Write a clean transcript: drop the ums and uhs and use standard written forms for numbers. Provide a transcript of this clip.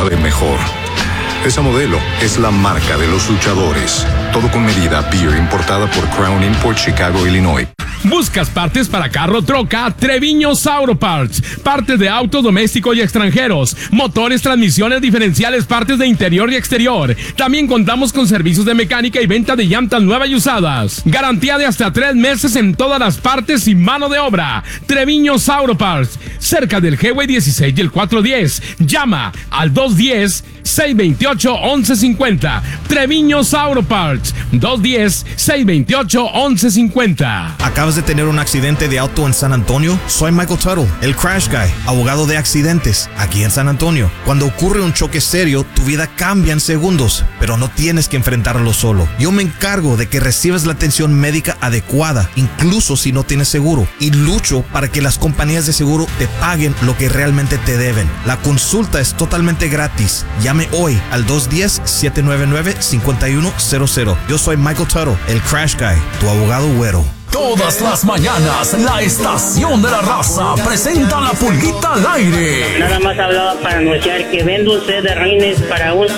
sale mejor. Esa Modelo es la marca de los luchadores. Todo con medida Beer, importada por Crown Import, Chicago, Illinois. ¿Buscas partes para carro, troca? Treviño Auto Parts. Partes de autos domésticos y extranjeros. Motores, transmisiones, diferenciales, partes de interior y exterior. También contamos con servicios de mecánica y venta de llantas nuevas y usadas. Garantía de hasta 3 meses en todas las partes y mano de obra. Treviño Auto Parts. Cerca del Highway 16 y el 410. Llama al 210-628-1150. Treviño Auto Parts. 210-628-1150. ¿Acabas de tener un accidente de auto en San Antonio? Soy Michael Tuttle, el Crash Guy, abogado de accidentes, aquí en San Antonio. Cuando ocurre un choque serio, tu vida cambia en segundos, pero no tienes que enfrentarlo solo. Yo me encargo de que recibas la atención médica adecuada, incluso si no tienes seguro, y lucho para que las compañías de seguro te paguen lo que realmente te deben. La consulta es totalmente gratis. Llame hoy al 210-799-5100. Yo soy Michael Tuttle, el Crash Guy, tu abogado güero. Todas las mañanas, la estación de la raza presenta la pulguita al aire. Nada más hablaba para anunciar que vende usted de reines para un